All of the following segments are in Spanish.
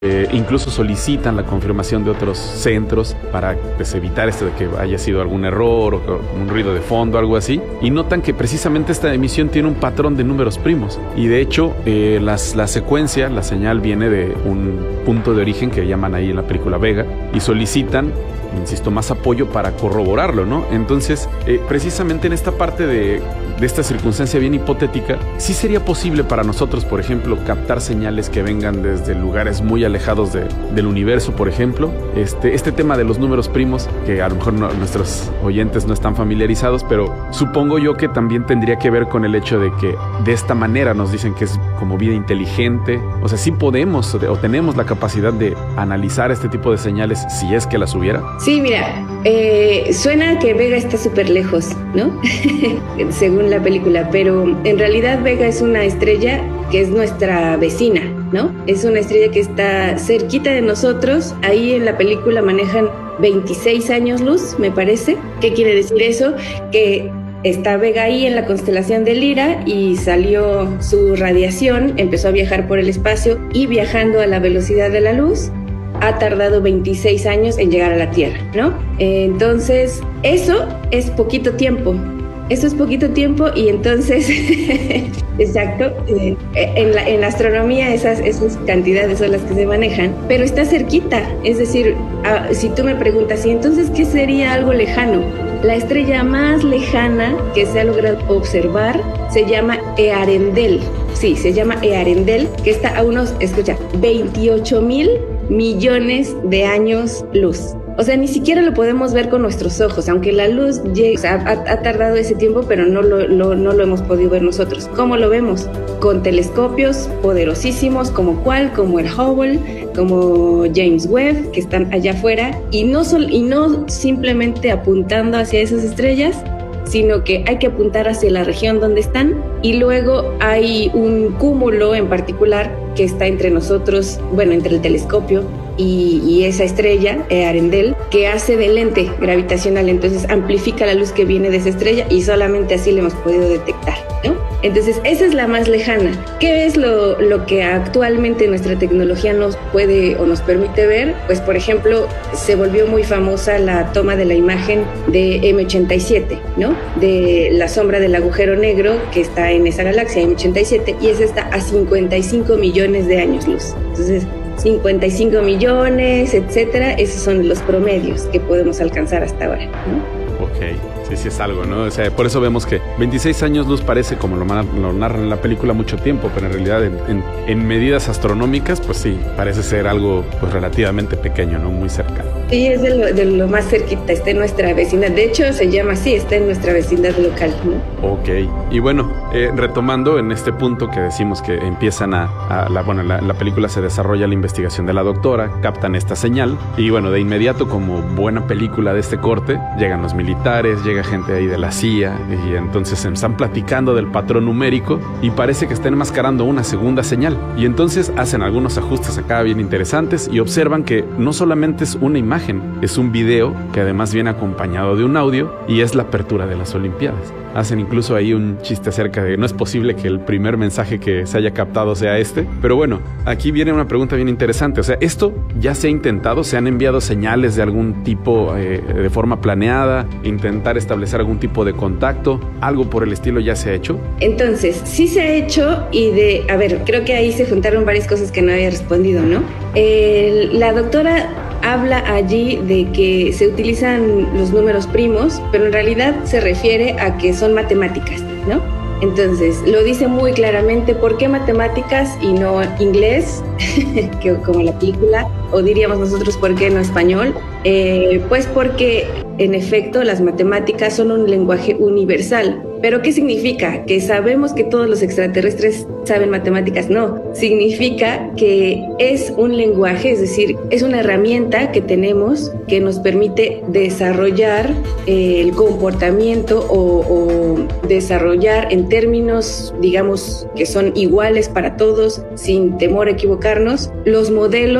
Incluso solicitan la confirmación de otros centros para pues, evitar esto de que haya sido algún error o un ruido de fondo, algo así. Y notan que precisamente esta emisión tiene un patrón de números primos. Y de hecho, la secuencia, la señal viene de un punto de origen que llaman ahí en la película Vega y solicitan, insisto, más apoyo para corroborarlo, ¿no? Entonces, precisamente en esta parte de esta circunstancia bien hipotética, sí sería posible para nosotros, por ejemplo, captar señales que vengan desde lugares muy alejados del universo, por ejemplo. Este tema de los números primos, que a lo mejor nuestros oyentes no están familiarizados, pero supongo yo que también tendría que ver con el hecho de que de esta manera nos dicen que es como vida inteligente. O sea, sí podemos o tenemos la capacidad de analizar este tipo de señales si es que las hubiera. Sí, mira, suena que Vega está súper lejos, ¿no? Según la película, pero en realidad Vega es una estrella que es nuestra vecina, ¿no? Es una estrella que está cerquita de nosotros. Ahí en la película manejan 26 años luz, me parece. ¿Qué quiere decir eso? Que está Vega ahí en la constelación de Lira y salió su radiación, empezó a viajar por el espacio y viajando a la velocidad de la luz ha tardado 26 años en llegar a la Tierra, ¿no? Entonces, eso es poquito tiempo. Eso es poquito tiempo y entonces, exacto, en la astronomía esas cantidades son las que se manejan, pero está cerquita. Es decir, si tú me preguntas, ¿y entonces qué sería algo lejano? La estrella más lejana que se ha logrado observar se llama Earendel. Sí, se llama Earendel, que está a unos, escucha, 28,000 millones de años luz. O sea, ni siquiera lo podemos ver con nuestros ojos, aunque la luz llegue, o sea, ha tardado ese tiempo, pero no lo hemos podido ver nosotros. ¿Cómo lo vemos? Con telescopios poderosísimos, como el Hubble, como James Webb, que están allá afuera, y no simplemente apuntando hacia esas estrellas, sino que hay que apuntar hacia la región donde están, y luego hay un cúmulo en particular que está entre nosotros, bueno, entre el telescopio y esa estrella, Earendel, que hace de lente gravitacional, entonces amplifica la luz que viene de esa estrella y solamente así la hemos podido detectar, ¿no? Entonces esa es la más lejana. ¿Qué es lo que actualmente nuestra tecnología nos puede o nos permite ver? Pues por ejemplo, se volvió muy famosa la toma de la imagen de M87, ¿no? De la sombra del agujero negro que está en esa galaxia M87, y esa está a 55 millones de años luz. Entonces 55 millones, etcétera, esos son los promedios que podemos alcanzar hasta ahora, ¿no? Ok, sí es algo, ¿no? O sea, por eso vemos que 26 años luz parece, como lo narran en la película, mucho tiempo, pero en realidad en medidas astronómicas, pues sí, parece ser algo pues relativamente pequeño, ¿no? Muy cercano. Sí, es de lo más cerquita, está en nuestra vecindad. De hecho, se llama así, está en nuestra vecindad local, ¿no? Ok, y bueno, retomando en este punto que decimos que empiezan la película se desarrolla la investigación de la doctora, captan esta señal, y bueno, de inmediato, como buena película de este corte, llegan los militares, llega gente ahí de la CIA, y entonces están platicando del patrón numérico, y parece que están enmascarando una segunda señal, y entonces hacen algunos ajustes acá bien interesantes, y observan que no solamente es una imagen, es un video que además viene acompañado de un audio, y es la apertura de las Olimpiadas. Hacen incluso ahí un chiste acerca de no es posible que el primer mensaje que se haya captado sea este. Pero bueno, aquí viene una pregunta bien interesante. O sea, ¿esto ya se ha intentado? ¿Se han enviado señales de algún tipo de forma planeada? ¿Intentar establecer algún tipo de contacto? ¿Algo por el estilo ya se ha hecho? Entonces, sí se ha hecho a ver, creo que ahí se juntaron varias cosas que no había respondido, ¿no? La doctora habla allí de que se utilizan los números primos, pero en realidad se refiere a que son matemáticas, ¿no? Entonces, lo dice muy claramente. ¿Por qué matemáticas y no inglés? Como la película, o diríamos nosotros, ¿por qué no español? Pues porque, en efecto, las matemáticas son un lenguaje universal. ¿Pero qué significa? ¿Que sabemos que todos los extraterrestres saben matemáticas? No, significa que es un lenguaje, es decir, es una herramienta que tenemos que nos permite desarrollar el comportamiento o desarrollar en términos, digamos, que son iguales para todos, sin temor a equivocarnos, los modelos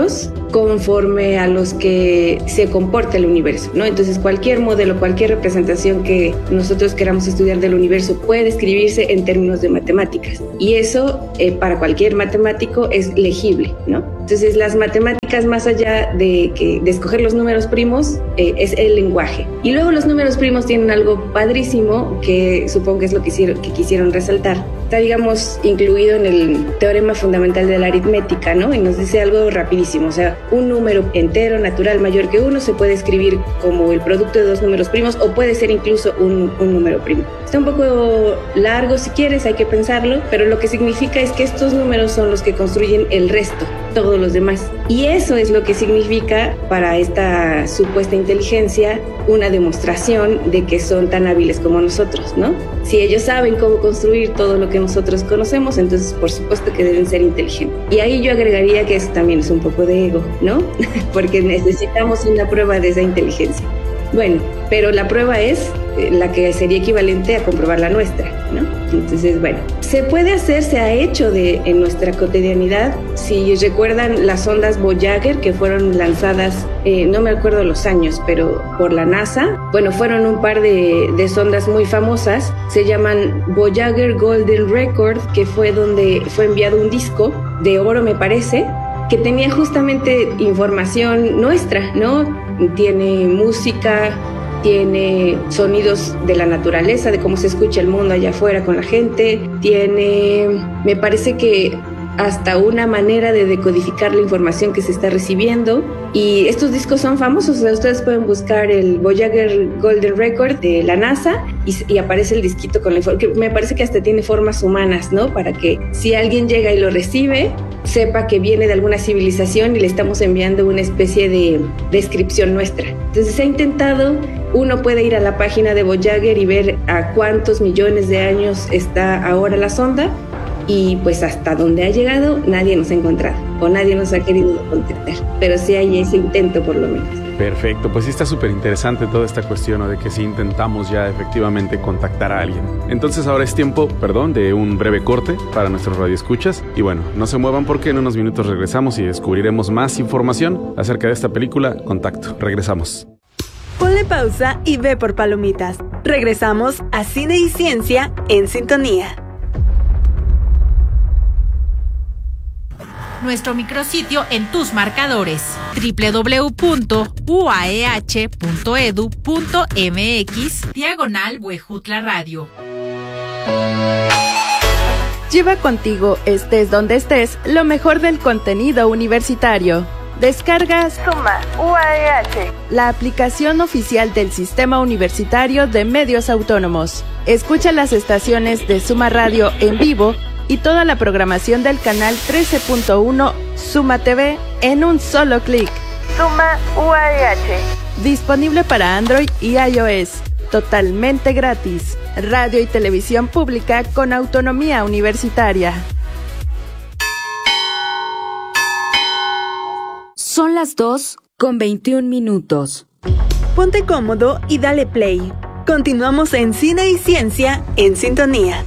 conforme a los que se comporta el universo, ¿no? Entonces cualquier modelo, cualquier representación que nosotros queramos estudiar del universo puede escribirse en términos de matemáticas, y eso para cualquier matemático es legible, ¿no? Entonces las matemáticas, más allá de escoger los números primos, es el lenguaje. Y luego los números primos tienen algo padrísimo que supongo que es lo que quisieron resaltar. Está, digamos, incluido en el teorema fundamental de la aritmética, ¿no? Y nos dice algo rapidísimo, o sea, un número entero natural mayor que 1 se puede escribir como el producto de dos números primos, o puede ser incluso un número primo. Está un poco largo si quieres, hay que pensarlo, pero lo que significa es que estos números son los que construyen el resto, todos los demás. Y eso es lo que significa para esta supuesta inteligencia una demostración de que son tan hábiles como nosotros, ¿no? Si ellos saben cómo construir todo lo que nosotros conocemos, entonces por supuesto que deben ser inteligentes. Y ahí yo agregaría que eso también es un poco de ego, ¿no? Porque necesitamos una prueba de esa inteligencia. Bueno, pero la prueba es la que sería equivalente a comprobar la nuestra, ¿no? Entonces, bueno, se puede hacer, se ha hecho en nuestra cotidianidad. Si recuerdan las sondas Voyager que fueron lanzadas, no me acuerdo los años, pero por la NASA, bueno, fueron un par de sondas muy famosas, se llaman Voyager Golden Record, que fue donde fue enviado un disco de oro, me parece, que tenía justamente información nuestra, ¿no? Tiene música, tiene sonidos de la naturaleza, de cómo se escucha el mundo allá afuera con la gente, tiene, me parece que hasta una manera de decodificar la información que se está recibiendo. Y estos discos son famosos, o sea, ustedes pueden buscar el Voyager Golden Record de la NASA y aparece el disquito con la información, que me parece que hasta tiene formas humanas, ¿no? Para que si alguien llega y lo recibe, sepa que viene de alguna civilización y le estamos enviando una especie de descripción nuestra. Entonces se ha intentado, uno puede ir a la página de Voyager y ver a cuántos millones de años está ahora la sonda, y pues hasta donde ha llegado nadie nos ha encontrado o nadie nos ha querido contactar, pero sí hay ese intento por lo menos. Perfecto, pues sí está súper interesante toda esta cuestión, ¿no? De que sí intentamos ya efectivamente contactar a alguien. Entonces ahora es tiempo, de un breve corte para nuestros radioescuchas. Y bueno, no se muevan porque en unos minutos regresamos y descubriremos más información acerca de esta película, Contacto. Regresamos. Ponle pausa y ve por palomitas. Regresamos a Cine y Ciencia en Sintonía. Nuestro micrositio en tus marcadores: www.uaeh.edu.mx/Huejutla Radio. Lleva contigo, estés donde estés, lo mejor del contenido universitario. Descargas Suma UAEH, la aplicación oficial del Sistema Universitario de Medios Autónomos. Escucha las estaciones de Suma Radio en vivo y toda la programación del canal 13.1 Suma TV en un solo clic. Suma UAEH. Disponible para Android y iOS. Totalmente gratis. Radio y televisión pública con autonomía universitaria. Son las 2:21. Ponte cómodo y dale play. Continuamos en Cine y Ciencia en Sintonía.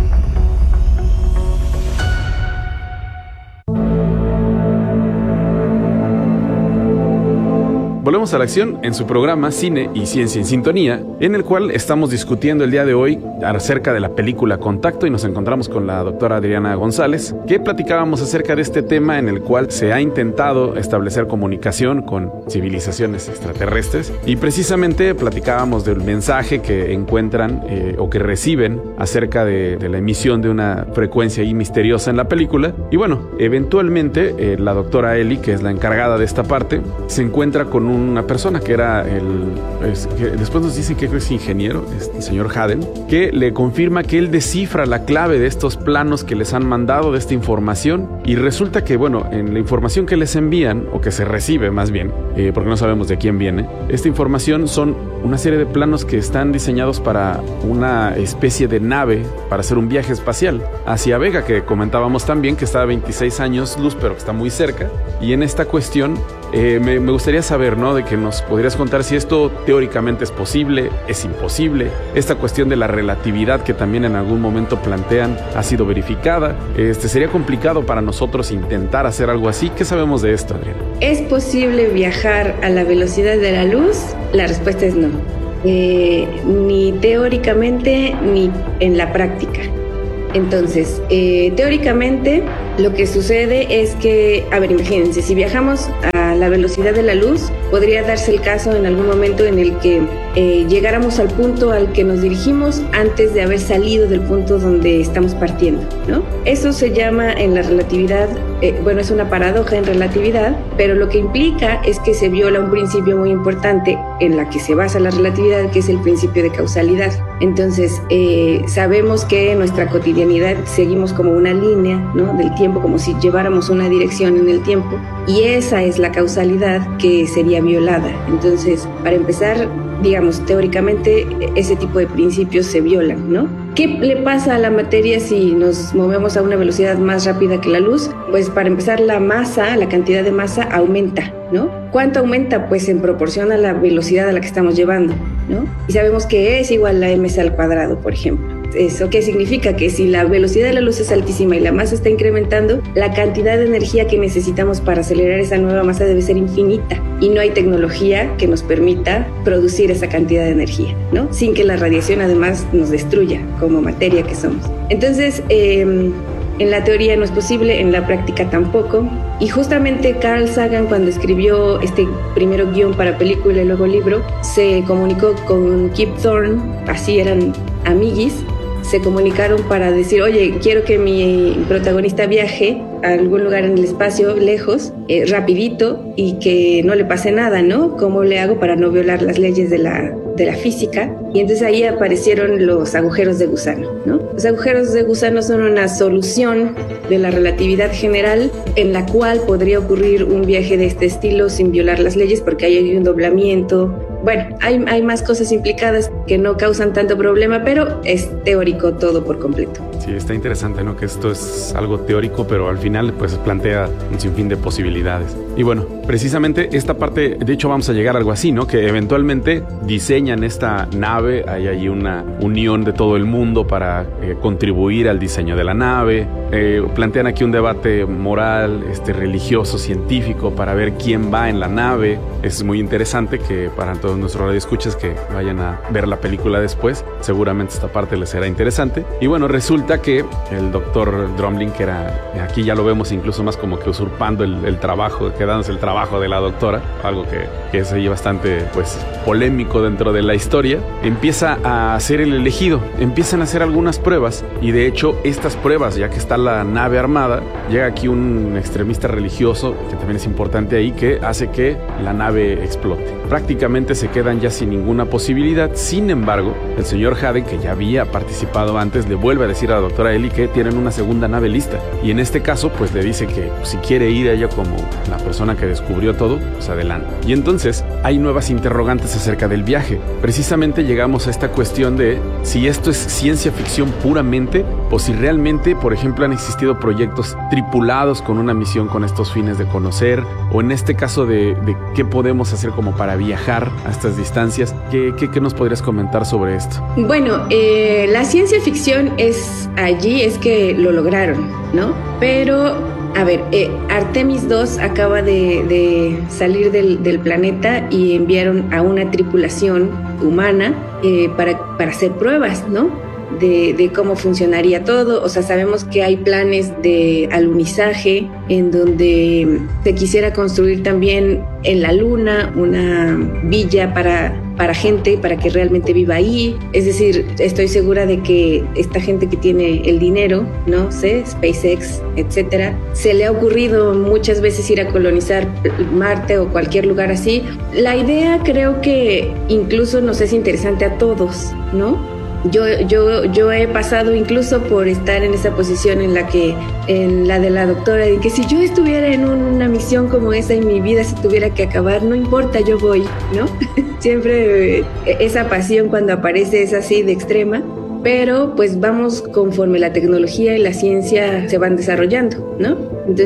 Volvemos a la acción en su programa Cine y Ciencia en Sintonía, en el cual estamos discutiendo el día de hoy acerca de la película Contacto, y nos encontramos con la doctora Adriana González, que platicábamos acerca de este tema en el cual se ha intentado establecer comunicación con civilizaciones extraterrestres, y precisamente platicábamos del mensaje que encuentran o que reciben acerca de la emisión de una frecuencia ahí misteriosa en la película. Y bueno, eventualmente la doctora Eli, que es la encargada de esta parte, se encuentra con una persona que era que después nos dicen que es ingeniero, el señor Haden, que le confirma que él descifra la clave de estos planos que les han mandado, de esta información, y resulta que, bueno, en la información que les envían, o que se recibe más bien, porque no sabemos de quién viene, esta información son una serie de planos que están diseñados para una especie de nave, para hacer un viaje espacial hacia Vega, que comentábamos también que está a 26 años luz, pero que está muy cerca, y en esta cuestión Me gustaría saber, ¿no? De que nos podrías contar si esto teóricamente es posible, es imposible. Esta cuestión de la relatividad que también en algún momento plantean ha sido verificada. Sería complicado para nosotros intentar hacer algo así. ¿Qué sabemos de esto, Adriana? ¿Es posible viajar a la velocidad de la luz? La respuesta es no. Ni teóricamente ni en la práctica. Entonces, teóricamente lo que sucede es que, a ver, imagínense, si viajamos a la velocidad de la luz, podría darse el caso en algún momento en el que llegáramos al punto al que nos dirigimos antes de haber salido del punto donde estamos partiendo, ¿no? Eso se llama en la relatividad, es una paradoja en relatividad, pero lo que implica es que se viola un principio muy importante en la que se basa la relatividad, que es el principio de causalidad. Entonces, sabemos que en nuestra cotidianidad seguimos como una línea, ¿no?, del tiempo, como si lleváramos una dirección en el tiempo, y esa es la causalidad que sería violada. Entonces, para empezar, digamos, teóricamente ese tipo de principios se violan, ¿no? ¿Qué le pasa a la materia si nos movemos a una velocidad más rápida que la luz? Pues para empezar, la masa, la cantidad de masa aumenta, ¿no? ¿Cuánto aumenta? Pues en proporción a la velocidad a la que estamos llevando, ¿no? Y sabemos que es igual a mc al cuadrado, por ejemplo. ¿Eso qué significa? Que si la velocidad de la luz es altísima y la masa está incrementando, la cantidad de energía que necesitamos para acelerar esa nueva masa debe ser infinita, y no hay tecnología que nos permita producir esa cantidad de energía, ¿no? Sin que la radiación además nos destruya como materia que somos. Entonces, en la teoría no es posible, en la práctica tampoco. Y justamente Carl Sagan, cuando escribió este primero guión para película y luego libro, se comunicó con Kip Thorne, así eran amiguis. Se comunicaron para decir, oye, quiero que mi protagonista viaje a algún lugar en el espacio lejos, rapidito, y que no le pase nada, ¿no? ¿Cómo le hago para no violar las leyes de la física? Y entonces ahí aparecieron los agujeros de gusano, ¿no? Los agujeros de gusano son una solución de la relatividad general en la cual podría ocurrir un viaje de este estilo sin violar las leyes, porque ahí hay un doblamiento. Bueno, hay más cosas implicadas que no causan tanto problema, pero es teórico todo por completo. Sí, está interesante, ¿no? Que esto es algo teórico, pero al final pues plantea un sinfín de posibilidades. Y bueno, precisamente esta parte, de hecho vamos a llegar a algo así, ¿no? Que eventualmente diseñan esta nave, hay ahí una unión de todo el mundo para contribuir al diseño de la nave. Plantean aquí un debate moral, religioso, científico, para ver quién va en la nave. Es muy interesante que para todos nuestros radioescuchas que vayan a ver la película después, seguramente esta parte les será interesante. Y bueno, resulta que el doctor Drumlin, que era, aquí ya lo vemos incluso más como que usurpando el trabajo, quedándose el trabajo de la doctora, algo que es ahí bastante pues polémico dentro de la historia, empieza a ser el elegido. Empiezan a hacer algunas pruebas, y de hecho estas pruebas, ya que está la nave armada, llega aquí un extremista religioso, que también es importante ahí, que hace que la nave explote. Prácticamente se quedan ya sin ninguna posibilidad. Sin embargo, el señor Haden, que ya había participado antes, le vuelve a decir a la doctora Ellie que tienen una segunda nave lista, y en este caso pues le dice que si quiere ir ella como la persona que descubrió todo, pues adelante. Y entonces hay nuevas interrogantes acerca del viaje. Precisamente llegamos a esta cuestión de si esto es ciencia ficción puramente, o si realmente, por ejemplo, han existido proyectos tripulados con una misión con estos fines de conocer, o en este caso de qué podemos hacer como para viajar a estas distancias. ¿Qué nos podrías comentar sobre esto? Bueno, la ciencia ficción es que lo lograron, ¿no? Pero, a ver, Artemis 2 acaba de salir del planeta y enviaron a una tripulación humana para hacer pruebas, ¿no? De cómo funcionaría todo. O sea, sabemos que hay planes de alunizaje en donde se quisiera construir también en la luna una villa para gente, para que realmente viva ahí. Es decir, estoy segura de que esta gente que tiene el dinero, no sé, SpaceX, etcétera, se le ha ocurrido muchas veces ir a colonizar Marte o cualquier lugar así. La idea creo que incluso nos es interesante a todos, ¿no? Yo he pasado incluso por estar en esa posición en la de la doctora, de que si yo estuviera en una misión como esa y mi vida se tuviera que acabar, no importa, yo voy, ¿no? Siempre esa pasión cuando aparece es así de extrema, pero pues vamos conforme la tecnología y la ciencia se van desarrollando, ¿no? Entonces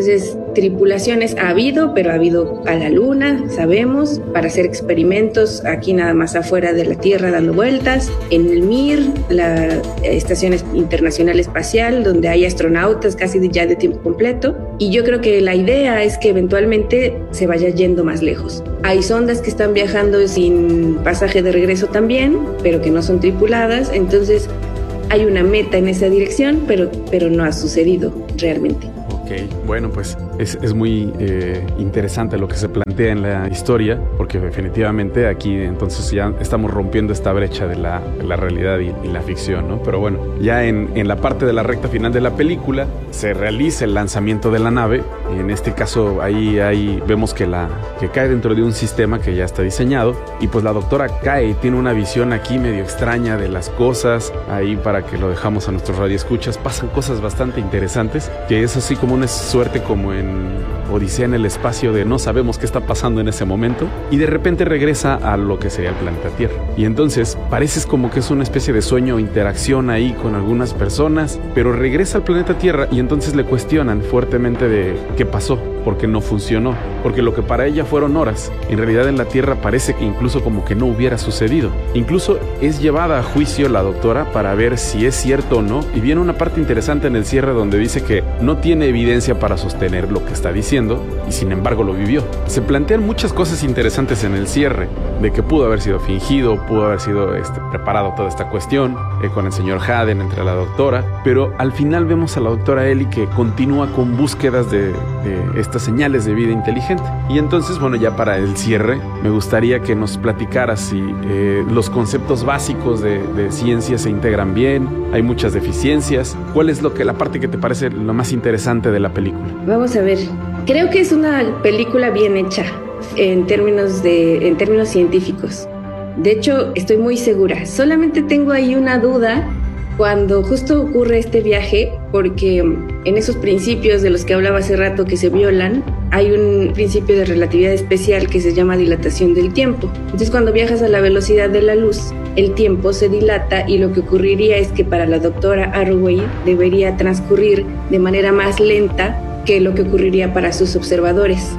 tripulaciones ha habido, pero ha habido a la Luna, sabemos, para hacer experimentos aquí nada más afuera de la Tierra dando vueltas, en el Mir, la Estación Internacional Espacial, donde hay astronautas casi ya de tiempo completo, y yo creo que la idea es que eventualmente se vaya yendo más lejos. Hay sondas que están viajando sin pasaje de regreso también, pero que no son tripuladas, entonces hay una meta en esa dirección, pero no ha sucedido realmente. Ok, bueno, pues es muy interesante lo que se plantea en la historia, porque definitivamente aquí entonces ya estamos rompiendo esta brecha de la realidad y la ficción, ¿no? Pero bueno, ya en la parte de la recta final de la película se realiza el lanzamiento de la nave. En este caso ahí vemos que cae dentro de un sistema que ya está diseñado, y pues la doctora cae y tiene una visión aquí medio extraña de las cosas. Ahí, para que lo dejamos a nuestros radioescuchas, pasan cosas bastante interesantes, que es así como una suerte como en Odisea en el espacio, de no sabemos qué está pasando en ese momento, y de repente regresa a lo que sería el planeta Tierra. Y entonces parece como que es una especie de sueño o interacción ahí con algunas personas, pero regresa al planeta Tierra y entonces le cuestionan fuertemente de qué pasó, por qué no funcionó, porque lo que para ella fueron horas, en realidad en la Tierra parece que incluso como que no hubiera sucedido. Incluso es llevada a juicio la doctora para ver si es cierto o no, y viene una parte interesante en el cierre donde dice que no tiene evidencia para sostener lo que está diciendo, y sin embargo lo vivió. Se plantean muchas cosas interesantes en el cierre, de que pudo haber sido fingido, pudo haber sido preparado toda esta cuestión con el señor Haden entre la doctora, pero al final vemos a la doctora Ellie que continúa con búsquedas de estas señales de vida inteligente. Y entonces, bueno, ya para el cierre me gustaría que nos platicaras si los conceptos básicos de ciencia se integran bien, hay muchas deficiencias. ¿Cuál es la parte que te parece lo más interesante de la película? Vamos a ver, creo que es una película bien hecha en términos científicos. De hecho, estoy muy segura. Solamente tengo ahí una duda cuando justo ocurre este viaje, porque en esos principios de los que hablaba hace rato que se violan, hay un principio de relatividad especial que se llama dilatación del tiempo. Entonces, cuando viajas a la velocidad de la luz, el tiempo se dilata, y lo que ocurriría es que para la doctora Arroway debería transcurrir de manera más lenta que lo que ocurriría para sus observadores.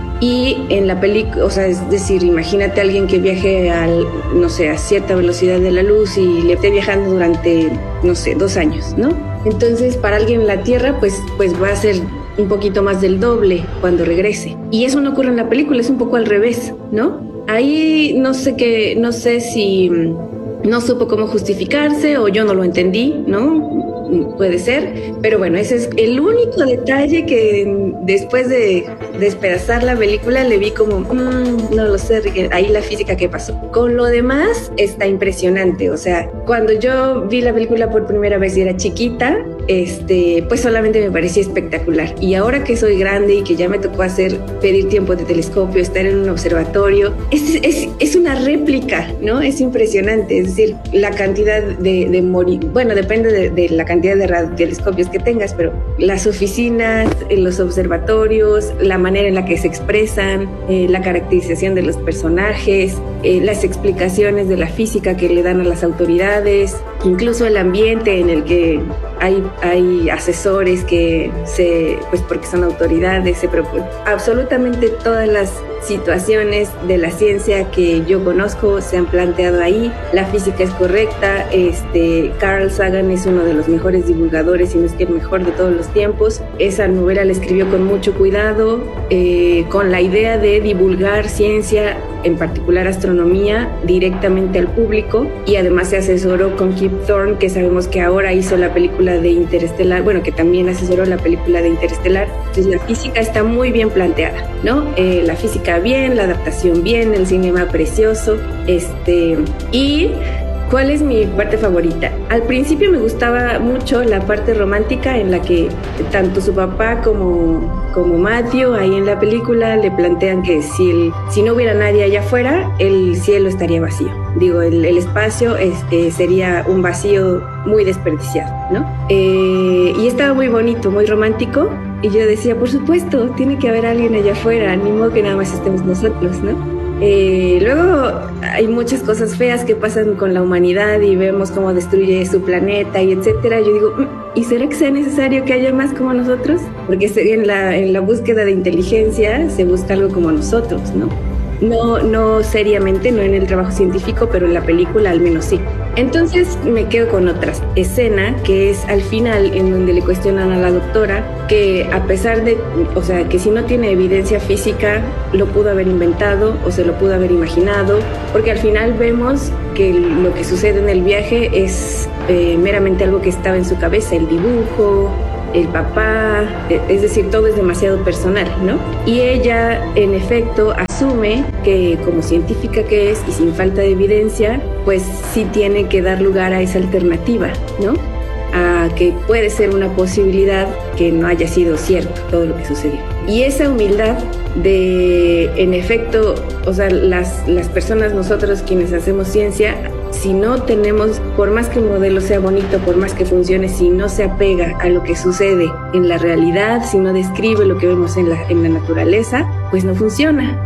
Y en la película, o sea, es decir, imagínate a alguien que viaje a cierta velocidad de la luz y le esté viajando durante, 2 años, ¿no? Entonces, para alguien en la Tierra, pues va a ser un poquito más del doble cuando regrese. Y eso no ocurre en la película, es un poco al revés, ¿no? Ahí no sé si no supo cómo justificarse o yo no lo entendí, ¿no? Puede ser, pero bueno, ese es el único detalle que después de despedazar la película le vi como, no lo sé, ahí la física, ¿qué pasó? Con lo demás está impresionante. O sea, cuando yo vi la película por primera vez y era chiquita, pues solamente me parecía espectacular, y ahora que soy grande y que ya me tocó pedir tiempo de telescopio, estar en un observatorio, es una réplica, ¿no? Es impresionante. Es decir, la cantidad bueno, depende de la cantidad de radiotelescopios que tengas, pero las oficinas, los observatorios, la manera en la que se expresan, la caracterización de los personajes, las explicaciones de la física que le dan a las autoridades, incluso el ambiente en el que hay asesores que pues porque son autoridades, se proponen. Absolutamente todas las situaciones de la ciencia que yo conozco se han planteado ahí. La física es correcta. Carl Sagan es uno de los mejores divulgadores, si no es que el mejor de todos los tiempos. Esa novela la escribió con mucho cuidado, con la idea de divulgar ciencia, en particular astronomía, directamente al público, y además se asesoró con Kip Thorne, que sabemos que ahora hizo la película de Interestelar, bueno, que también asesoró la película de Interestelar. Entonces la física está muy bien planteada, ¿no? La física bien, la adaptación bien, el cinema precioso, y ¿cuál es mi parte favorita? Al principio me gustaba mucho la parte romántica en la que tanto su papá como Matthew ahí en la película le plantean que si no hubiera nadie allá afuera, el cielo estaría vacío. Digo, el espacio sería un vacío muy desperdiciado, ¿no? Y estaba muy bonito, muy romántico, y yo decía, por supuesto, tiene que haber alguien allá afuera, ni modo que nada más estemos nosotros, ¿no? Luego hay muchas cosas feas que pasan con la humanidad y vemos cómo destruye su planeta y etcétera. Yo digo, ¿y será que sea necesario que haya más como nosotros? Porque en la búsqueda de inteligencia se busca algo como nosotros, ¿no? No seriamente, no en el trabajo científico, pero en la película al menos sí. Entonces me quedo con otra escena que es al final, en donde le cuestionan a la doctora que a pesar de, o sea, que si no tiene evidencia física, lo pudo haber inventado o se lo pudo haber imaginado, porque al final vemos que lo que sucede en el viaje es meramente algo que estaba en su cabeza, el dibujo, el papá, es decir, todo es demasiado personal, ¿no? Y ella, en efecto, asume que como científica que es y sin falta de evidencia, pues sí tiene que dar lugar a esa alternativa, ¿no? A que puede ser una posibilidad que no haya sido cierto todo lo que sucedió. Y esa humildad de, en efecto, o sea, las personas, nosotros quienes hacemos ciencia, si no tenemos, por más que el modelo sea bonito, por más que funcione, si no se apega a lo que sucede en la realidad, si no describe lo que vemos en la naturaleza, pues no funciona.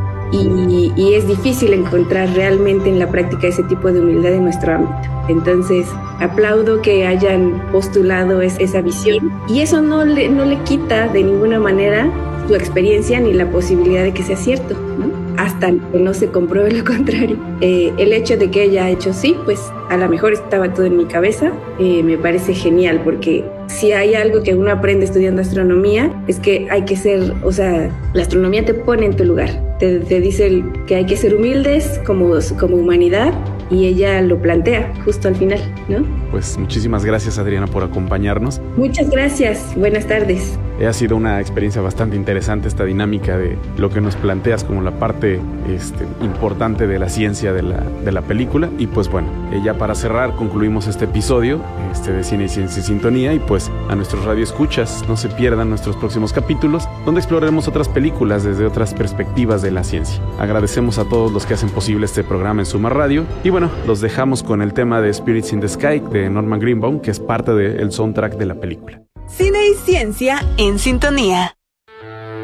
Y es difícil encontrar realmente en la práctica ese tipo de humildad en nuestro ámbito. Entonces, aplaudo que hayan postulado esa visión, y eso no le quita de ninguna manera su experiencia ni la posibilidad de que sea cierto, ¿no? Hasta que no se compruebe lo contrario. El hecho de que ella ha hecho sí, pues a lo mejor estaba todo en mi cabeza, me parece genial, porque si hay algo que uno aprende estudiando astronomía, es que hay que ser, o sea, la astronomía te pone en tu lugar, te dice que hay que ser humildes como humanidad, y ella lo plantea justo al final, ¿no? Pues muchísimas gracias, Adriana, por acompañarnos. Muchas gracias, buenas tardes. Ha sido una experiencia bastante interesante esta dinámica de lo que nos planteas como la parte importante de la ciencia de la película. Y pues bueno, ya para cerrar concluimos este episodio de Cine y Ciencia en Sintonía, y pues a nuestros radioescuchas no se pierdan nuestros próximos capítulos donde exploraremos otras películas desde otras perspectivas de la ciencia. Agradecemos a todos los que hacen posible este programa en Suma Radio, y bueno, los dejamos con el tema de Spirits in the Sky de Norman Greenbaum, que es parte del soundtrack de la película. Cine y Ciencia en Sintonía.